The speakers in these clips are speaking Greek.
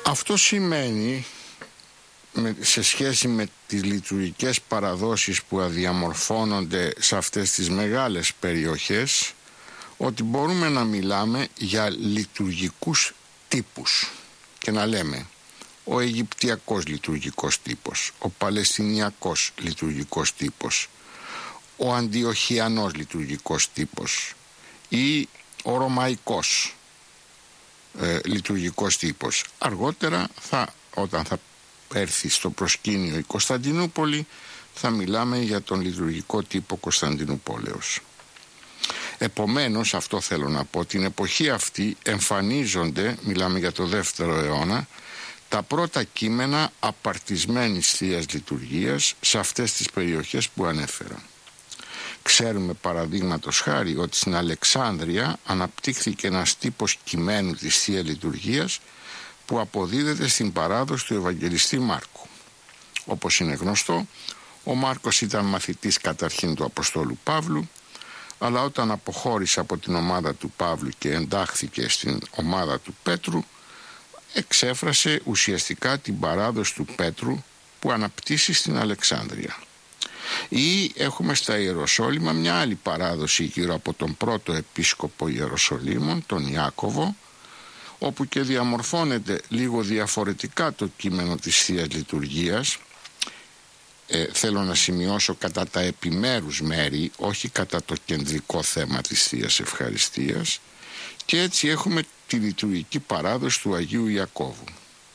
Αυτό σημαίνει, σε σχέση με τις λειτουργικές παραδόσεις που αδιαμορφώνονται σε αυτές τις μεγάλες περιοχές, ότι μπορούμε να μιλάμε για λειτουργικούς τύπους και να λέμε ο Αιγυπτιακός λειτουργικός τύπος, ο Παλαιστινιακός λειτουργικός τύπος, ο Αντιοχιανός λειτουργικός τύπος ή ο Ρωμαϊκός λειτουργικός τύπος. Αργότερα, όταν θα έρθει στο προσκήνιο η Κωνσταντινούπολη, θα μιλάμε για τον λειτουργικό τύπο Κωνσταντινουπόλεως. Επομένως, αυτό θέλω να πω, την εποχή αυτή εμφανίζονται, μιλάμε για το 2ο αιώνα, τα πρώτα κείμενα απαρτισμένης θείας λειτουργίας σε αυτές τις περιοχές που ανέφερα. Ξέρουμε παραδείγματος χάρη ότι στην Αλεξάνδρεια αναπτύχθηκε ένας τύπος κειμένου της θείας λειτουργίας που αποδίδεται στην παράδοση του Ευαγγελιστή Μάρκου. Όπως είναι γνωστό, ο Μάρκος ήταν μαθητής καταρχήν του Αποστόλου Παύλου, αλλά όταν αποχώρησε από την ομάδα του Παύλου και εντάχθηκε στην ομάδα του Πέτρου, εξέφρασε ουσιαστικά την παράδοση του Πέτρου που αναπτύσσει στην Αλεξάνδρεια. Ή έχουμε στα Ιεροσόλυμα μια άλλη παράδοση γύρω από τον πρώτο επίσκοπο Ιεροσολύμων, τον Ιάκωβο, όπου και διαμορφώνεται λίγο διαφορετικά το κείμενο της θείας λειτουργίας. Θέλω να σημειώσω κατά τα επιμέρους μέρη, όχι κατά το κεντρικό θέμα της θείας ευχαριστίας, και έτσι έχουμε τη λειτουργική παράδοση του Αγίου Ιακώβου.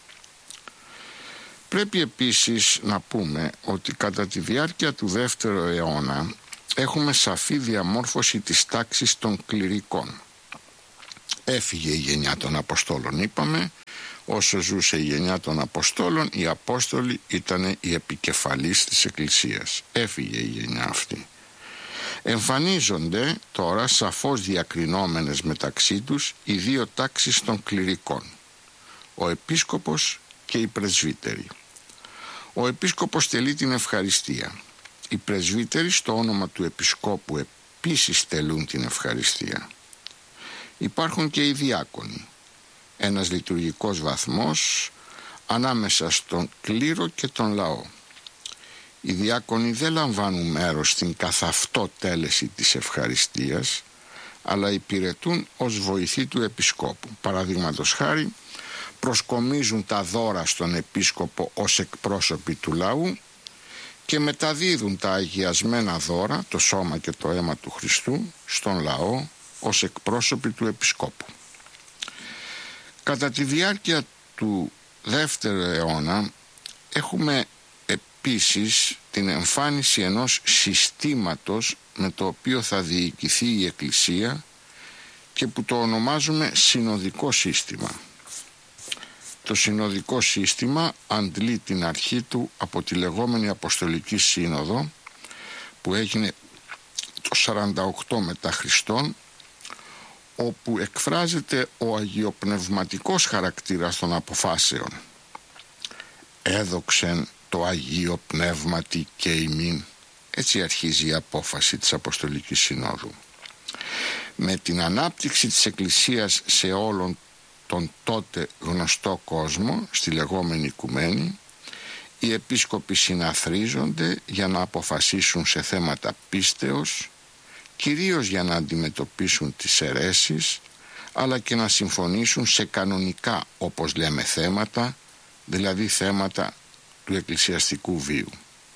Πρέπει επίσης να πούμε ότι κατά τη διάρκεια του 2ου αιώνα έχουμε σαφή διαμόρφωση της τάξης των κληρικών. Έφυγε η γενιά των Αποστόλων, είπαμε. Όσο ζούσε η γενιά των Αποστόλων, οι Απόστολοι ήταν οι επικεφαλής της Εκκλησίας. Έφυγε η γενιά αυτή. Εμφανίζονται τώρα σαφώς διακρινόμενες μεταξύ τους οι δύο τάξεις των κληρικών, ο επίσκοπος και οι πρεσβύτεροι. Ο επίσκοπος τελεί την ευχαριστία. Οι πρεσβύτεροι στο όνομα του επισκόπου επίσης τελούν την ευχαριστία. Υπάρχουν και οι διάκονοι, ένας λειτουργικός βαθμός ανάμεσα στον κλήρο και τον λαό. Οι διάκονοι δεν λαμβάνουν μέρος στην καθ' αυτό τέλεση της ευχαριστίας, αλλά υπηρετούν ως βοηθοί του επισκόπου. Παραδείγματος χάρη, προσκομίζουν τα δώρα στον επίσκοπο ως εκπρόσωποι του λαού και μεταδίδουν τα αγιασμένα δώρα, το σώμα και το αίμα του Χριστού, στον λαό ως εκπρόσωποι του επισκόπου. Κατά τη διάρκεια του 2ου αιώνα έχουμε επίσης την εμφάνιση ενός συστήματος με το οποίο θα διοικηθεί η Εκκλησία και που το ονομάζουμε συνοδικό σύστημα. Το συνοδικό σύστημα αντλεί την αρχή του από τη λεγόμενη Αποστολική Σύνοδο που έγινε το 48 μετά Χριστόν, όπου εκφράζεται ο αγιοπνευματικός χαρακτήρας των αποφάσεων. Έδοξεν το Αγίο Πνεύματι και ημίν. Έτσι αρχίζει η απόφαση της Αποστολικής Συνόδου. Με την ανάπτυξη της Εκκλησίας σε όλον τον τότε γνωστό κόσμο, στη λεγόμενη Οικουμένη, οι επίσκοποι συναθρίζονται για να αποφασίσουν σε θέματα πίστεως, κυρίως για να αντιμετωπίσουν τις αιρέσεις, αλλά και να συμφωνήσουν σε κανονικά, όπως λέμε, θέματα, δηλαδή θέματα του εκκλησιαστικού βίου.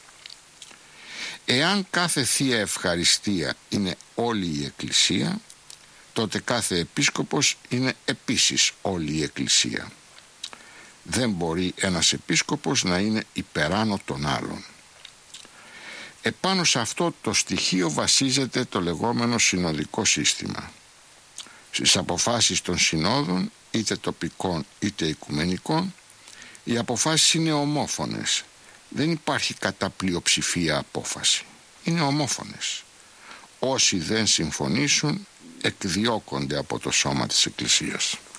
Εάν κάθε θεία ευχαριστία είναι όλη η Εκκλησία, τότε κάθε επίσκοπος είναι επίσης όλη η Εκκλησία. Δεν μπορεί ένας επίσκοπος να είναι υπεράνω των άλλων. Επάνω σε αυτό το στοιχείο βασίζεται το λεγόμενο συνοδικό σύστημα. Στις αποφάσεις των συνόδων, είτε τοπικών είτε οικουμενικών, οι αποφάσεις είναι ομόφωνες. Δεν υπάρχει κατά πλειοψηφία απόφαση. Είναι ομόφωνες. Όσοι δεν συμφωνήσουν εκδιώκονται από το σώμα της Εκκλησίας.